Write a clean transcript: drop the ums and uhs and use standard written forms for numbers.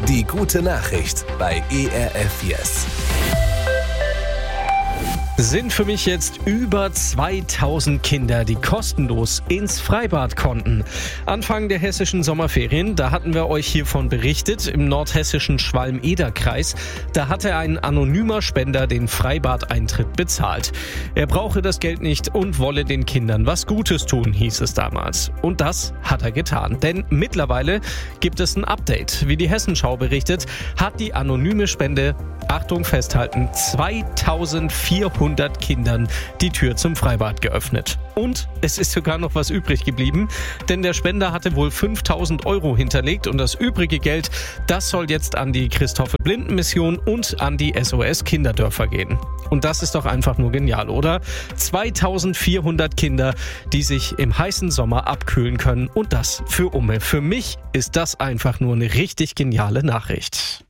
Die gute Nachricht bei ERF Yes. Sind für mich jetzt über 2000 Kinder, die kostenlos ins Freibad konnten. Anfang der hessischen Sommerferien, da hatten wir euch hiervon berichtet, im nordhessischen Schwalm-Eder-Kreis. Da hatte ein anonymer Spender den Freibadeintritt bezahlt. Er brauche das Geld nicht und wolle den Kindern was Gutes tun, hieß es damals. Und das hat er getan. Denn mittlerweile gibt es ein Update. Wie die Hessenschau berichtet, hat die anonyme Spende, Achtung festhalten, 2400 Kindern die Tür zum Freibad geöffnet. Und es ist sogar noch was übrig geblieben, denn der Spender hatte wohl 5.000 € hinterlegt und das übrige Geld, das soll jetzt an die Christophe-Blinden-Mission und an die SOS Kinderdörfer gehen. Und das ist doch einfach nur genial, oder? 2400 Kinder, die sich im heißen Sommer abkühlen können und das für Umme. Für mich ist das einfach nur eine richtig geniale Nachricht.